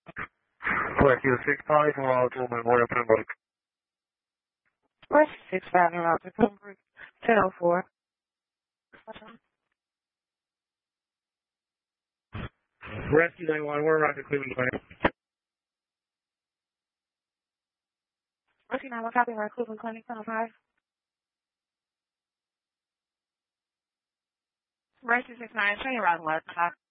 Rescue 6-5, route to Memorial Pembroke. Rescue 6-5, route to Pembroke, 1004. Rescue 911, we're around to Cleveland Clinic. Rescue 911, copy, we're at Cleveland Clinic, 1005. Rescue 69, train around 11 o'clock.